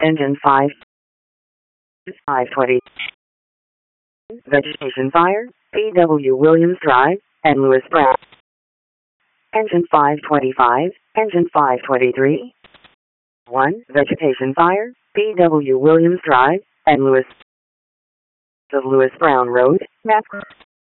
Engine 5. 520. Vegetation fire, P.W. Williams Drive, and Lewis Brown. Engine 525, Engine 523. 1. Vegetation fire, P.W. Williams Drive, and Lewis Brown Road, map.